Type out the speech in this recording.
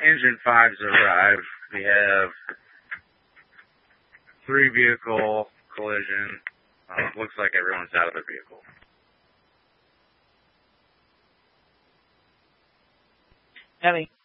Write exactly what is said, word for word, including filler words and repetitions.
engine fives arrived. We have three vehicle collision. Uh, looks like everyone's out of their vehicle. Heavy.